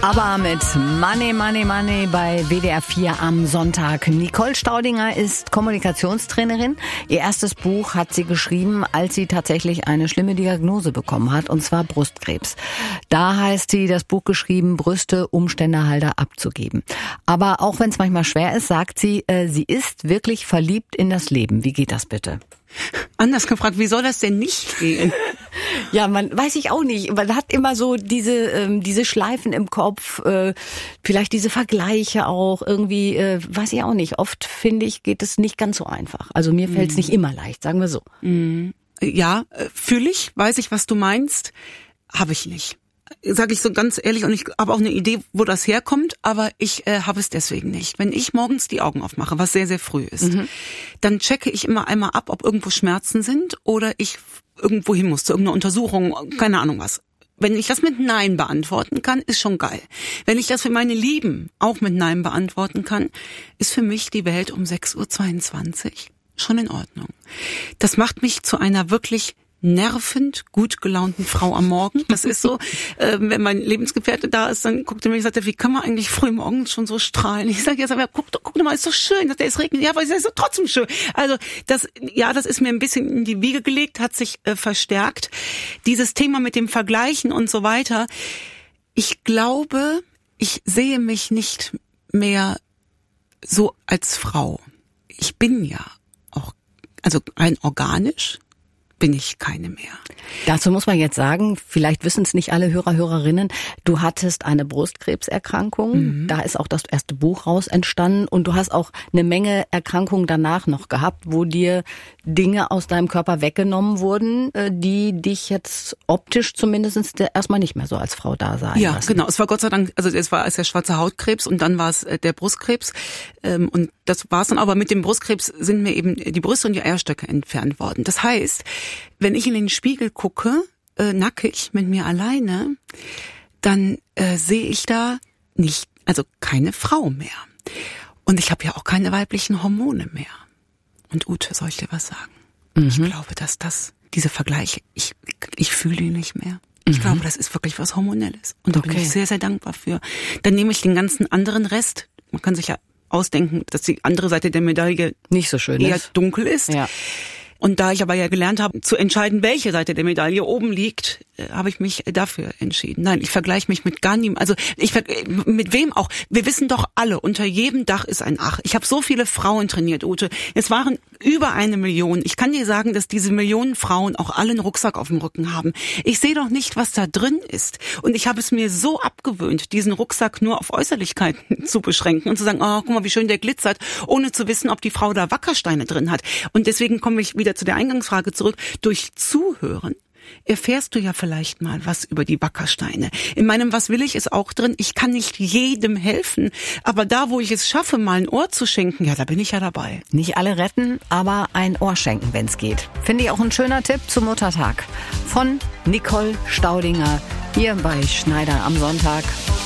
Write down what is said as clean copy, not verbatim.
Aber mit Money, Money, Money bei WDR 4 am Sonntag. Nicole Staudinger ist Kommunikationstrainerin. Ihr erstes Buch hat sie geschrieben, als sie tatsächlich eine schlimme Diagnose bekommen hat, und zwar Brustkrebs. Da heißt sie, das Buch geschrieben, Brüste Umständehalter abzugeben. Aber auch wenn es manchmal schwer ist, sagt sie, sie ist wirklich verliebt in das Leben. Wie geht das bitte? Anders gefragt, wie soll das denn nicht gehen? Ja, weiß ich auch nicht. Man hat immer so diese Schleifen im Kopf, vielleicht diese Vergleiche auch irgendwie, weiß ich auch nicht. Oft, finde ich, geht es nicht ganz so einfach. Also mir fällt es nicht immer leicht, sagen wir so. Ja, fühle ich, weiß ich, was du meinst, habe ich nicht. Sage ich so ganz ehrlich, und ich habe auch eine Idee, wo das herkommt, aber ich habe es deswegen nicht. Wenn ich morgens die Augen aufmache, was sehr, sehr früh ist, dann checke ich immer einmal ab, ob irgendwo Schmerzen sind oder ich irgendwo hin muss, zu irgendeiner Untersuchung, keine Ahnung was. Wenn ich das mit Nein beantworten kann, ist schon geil. Wenn ich das für meine Lieben auch mit Nein beantworten kann, ist für mich die Welt um 6:22 Uhr schon in Ordnung. Das macht mich zu einer wirklich nervend gut gelaunten Frau am Morgen. Das ist so, wenn mein Lebensgefährte da ist, dann guckt er mir und sagt, wie kann man eigentlich früh morgens schon so strahlen? Ich sage jetzt, aber guck doch mal, ist so schön, dass der ist regnet. Ja, aber es ist doch trotzdem schön. Also das ist mir ein bisschen in die Wiege gelegt, hat sich verstärkt. Dieses Thema mit dem Vergleichen und so weiter. Ich glaube, ich sehe mich nicht mehr so als Frau. Ich bin ja auch, also rein organisch bin ich keine mehr. Dazu muss man jetzt sagen, vielleicht wissen es nicht alle Hörer, Hörerinnen, du hattest eine Brustkrebserkrankung, da ist auch das erste Buch raus entstanden, und du hast auch eine Menge Erkrankungen danach noch gehabt, wo dir Dinge aus deinem Körper weggenommen wurden, die dich jetzt optisch zumindest erstmal nicht mehr so als Frau da sein Ja, lassen. genau. Es war Gott sei Dank, also es war erst der schwarze Hautkrebs und dann war es der Brustkrebs, und das war's dann. Aber mit dem Brustkrebs sind mir eben die Brüste und die Eierstöcke entfernt worden. Das heißt, wenn ich in den Spiegel gucke, nackig mit mir alleine, dann sehe ich da nicht, also keine Frau mehr. Und ich habe ja auch keine weiblichen Hormone mehr. Und Ute, soll ich dir was sagen? Ich glaube, dass diese Vergleiche, ich fühle die nicht mehr. Ich glaube, das ist wirklich was Hormonelles. Und da bin ich sehr, sehr dankbar für. Dann nehme ich den ganzen anderen Rest. Man kann sich ja ausdenken, dass die andere Seite der Medaille nicht so schön eher ist. dunkel ist. Ja. Und da ich aber ja gelernt habe, zu entscheiden, welche Seite der Medaille oben liegt, habe ich mich dafür entschieden. Nein, ich vergleiche mich mit gar niemandem. Also mit wem auch. Wir wissen doch alle, unter jedem Dach ist ein Ach. Ich habe so viele Frauen trainiert, Ute. Es waren über 1 Million. Ich kann dir sagen, dass diese Millionen Frauen auch alle einen Rucksack auf dem Rücken haben. Ich sehe doch nicht, was da drin ist. Und ich habe es mir so abgewöhnt, diesen Rucksack nur auf Äußerlichkeiten zu beschränken und zu sagen, oh, guck mal, wie schön der glitzert, ohne zu wissen, ob die Frau da Wackersteine drin hat. Und deswegen komme ich wieder zu der Eingangsfrage zurück. Durch Zuhören erfährst du ja vielleicht mal was über die Wackersteine. In meinem Was will ich ist auch drin, ich kann nicht jedem helfen, aber da, wo ich es schaffe, mal ein Ohr zu schenken, ja, da bin ich ja dabei. Nicht alle retten, aber ein Ohr schenken, wenn es geht. Finde ich auch ein schöner Tipp zum Muttertag von Nicole Staudinger hier bei Schneider am Sonntag.